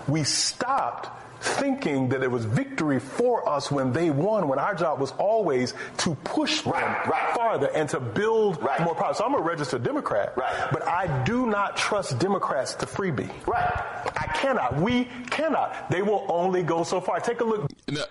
we stopped thinking that it was victory for us when they won, when our job was always to push them farther and to build more power. So I'm a registered Democrat, but I do not trust Democrats to freebie. I cannot. We cannot. They will only go so far. Take a look.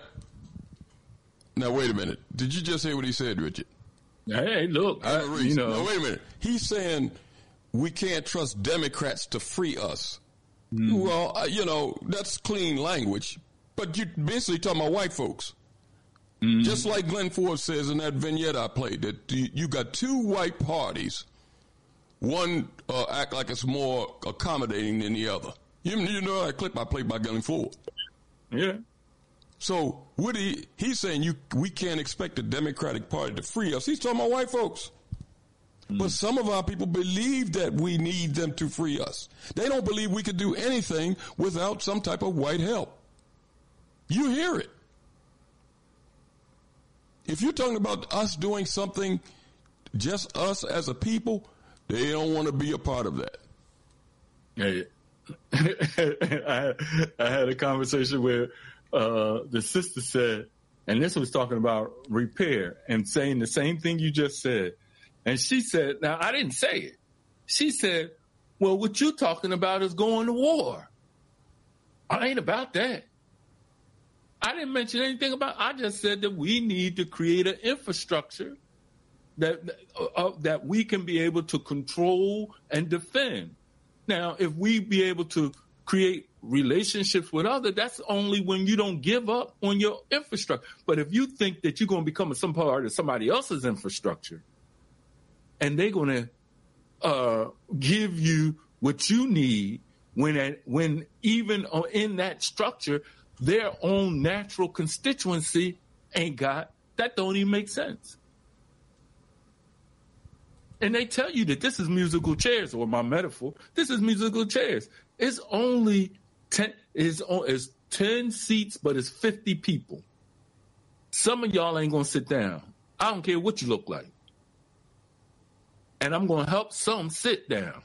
Now wait a minute. Did you just hear what he said, Richard? Hey, look. Now, wait a minute. He's saying we can't trust Democrats to free us. Well, that's clean language, but you're basically talking about white folks. Just like Glenn Ford says in that vignette I played, that you got two white parties. One act like it's more accommodating than the other. You know that clip I played by Glenn Ford? Yeah. So he's saying we can't expect the Democratic Party to free us. He's talking about white folks. But some of our people believe that we need them to free us. They don't believe we could do anything without some type of white help. You hear it. If you're talking about us doing something, just us as a people, they don't want to be a part of that. Hey, I had a conversation where the sister said, and this was talking about repair and saying the same thing you just said. And she said, now, I didn't say it. She said, well, what you're talking about is going to war. I ain't about that. I didn't mention anything about, I just said that we need to create an infrastructure that we can be able to control and defend. Now, if we be able to create relationships with others, that's only when you don't give up on your infrastructure. But if you think that you're going to become some part of somebody else's infrastructure, and they're going to give you what you need when even in that structure, their own natural constituency ain't got, that don't even make sense. And they tell you that this is musical chairs, or my metaphor, this is musical chairs. It's only 10, it's 10 seats, but it's 50 people. Some of y'all ain't going to sit down. I don't care what you look like. And I'm going to help some sit down.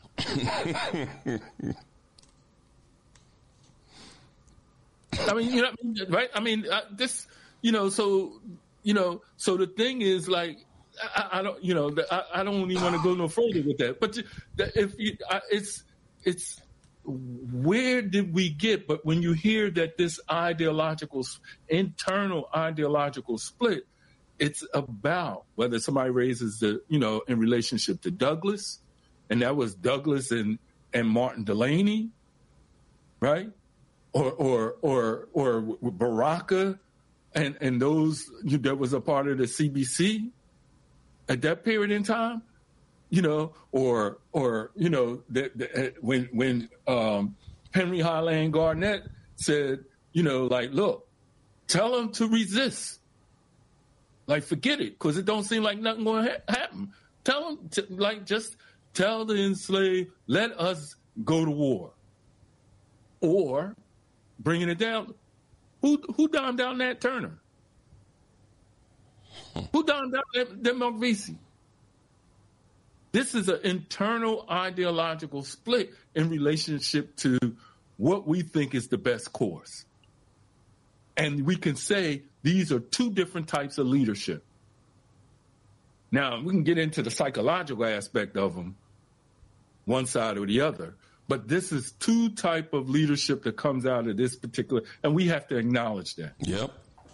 I mean, you know what I mean, right? I mean, this, so the thing is, like, I don't, I don't even want to go no further with that. But it's where did we get? But when you hear that this internal ideological split, it's about whether somebody raises in relationship to Douglas, and that was Douglas and Martin Delaney, right? Or Baraka and those that was a part of the CBC at that period in time, when Henry Highland Garnett said, look, tell them to resist. Like, forget it, because it don't seem like nothing going to happen. Tell them, just tell the enslaved, let us go to war. Or, bringing it down, who down Nat Turner? Who down Mark Vesey? This is an internal ideological split in relationship to what we think is the best course. And we can say these are two different types of leadership. Now, we can get into the psychological aspect of them, one side or the other, but this is two type of leadership that comes out of this particular, and we have to acknowledge that. Yep.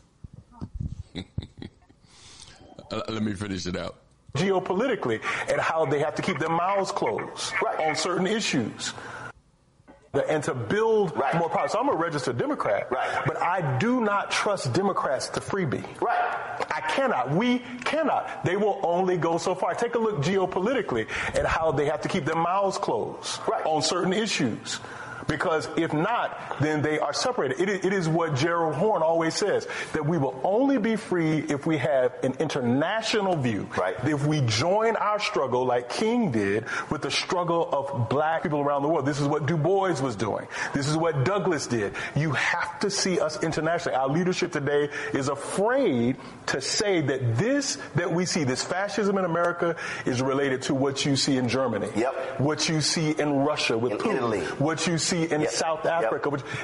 Let me finish it out. Geopolitically, and how they have to keep their mouths closed on certain issues. And to build more power. So I'm a registered Democrat, but I do not trust Democrats to freebie. I cannot. We cannot. They will only go so far. Take a look geopolitically at how they have to keep their mouths closed on certain issues. Because if not, then they are separated. It is what Gerald Horne always says, that we will only be free if we have an international view. If we join our struggle, like King did, with the struggle of black people around the world. This is what Du Bois was doing. This is what Douglas did. You have to see us internationally. Our leadership today is afraid to say that that we see, this fascism in America, is related to what you see in Germany. What you see in Russia with Putin. Italy. What you see in South Africa.